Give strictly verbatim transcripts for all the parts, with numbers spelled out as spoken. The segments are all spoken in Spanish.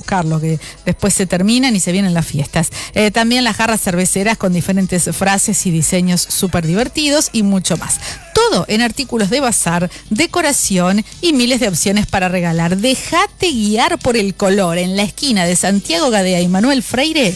buscarlo, que después se terminan y se vienen las fiestas. Eh, también las jarras cerveceras con diferentes frases y diseños súper divertidos y mucho más. Todo en artículos de bazar, decoración y miles de opciones para regalar. Déjate guiar por el color. En la esquina de Santiago Gadea y Manuel Freire,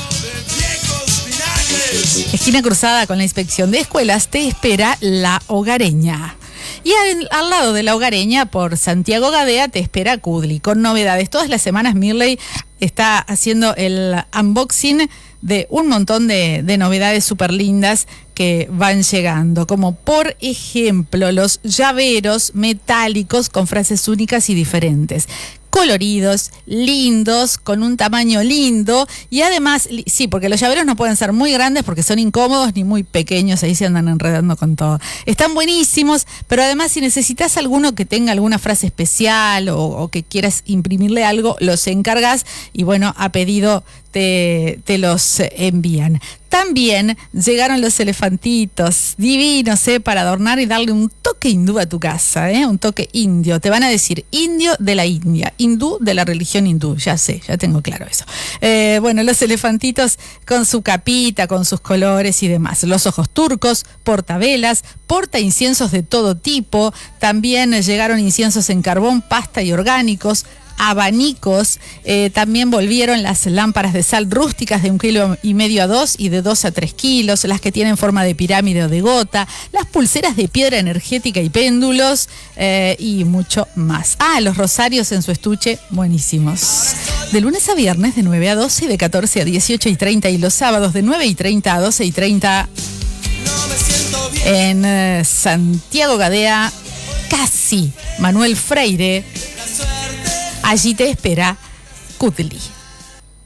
esquina cruzada con la inspección de escuelas, te espera La Hogareña. Y al, al lado de La Hogareña, por Santiago Gadea, te espera Kudli, con novedades. Todas las semanas Mirley está haciendo el unboxing de un montón de, de novedades súper lindas que van llegando, como por ejemplo los llaveros metálicos con frases únicas y diferentes, coloridos, lindos, con un tamaño lindo y además, sí, porque los llaveros no pueden ser muy grandes porque son incómodos, ni muy pequeños, ahí se andan enredando con todo. Están buenísimos, pero además si necesitas alguno que tenga alguna frase especial o, o que quieras imprimirle algo, los encargas y bueno, a pedido te, te los envían. También llegaron los elefantitos divinos, ¿eh? Para adornar y darle un toque hindú a tu casa, ¿eh? Un toque indio. Te van a decir indio de la India, hindú de la religión hindú. Ya sé, ya tengo claro eso. Eh, bueno, los elefantitos con su capita, con sus colores y demás. Los ojos turcos, portavelas, porta inciensos de todo tipo. También llegaron inciensos en carbón, pasta y orgánicos. Abanicos, eh, también volvieron las lámparas de sal rústicas de un kilo y medio a dos y de dos a tres kilos, las que tienen forma de pirámide o de gota, las pulseras de piedra energética y péndulos eh, y mucho más. Ah, los rosarios en su estuche, buenísimos. De lunes a viernes de nueve a doce y de catorce a dieciocho y treinta y los sábados de nueve y treinta a doce y treinta en eh, Santiago Gadea, casi Manuel Freire. Allí te espera Kudli.